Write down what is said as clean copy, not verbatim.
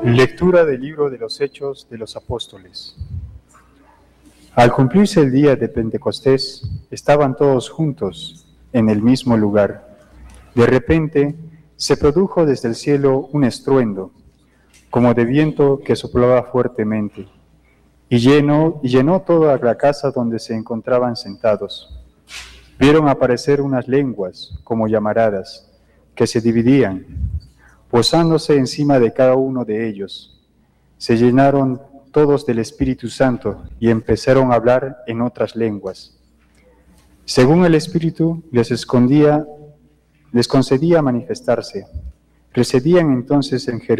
Lectura del libro de los Hechos de los Apóstoles. Al cumplirse el día de Pentecostés, estaban todos juntos en el mismo lugar. De repente se produjo desde el cielo un estruendo, como de viento que soplaba fuertemente, y llenó toda la casa donde se encontraban sentados. Vieron aparecer unas lenguas, como llamaradas, que se dividían, posándose encima de cada uno de ellos. Se llenaron todos del Espíritu Santo y empezaron a hablar en otras lenguas. Según el Espíritu les concedía manifestarse. Residían entonces en Jerusalén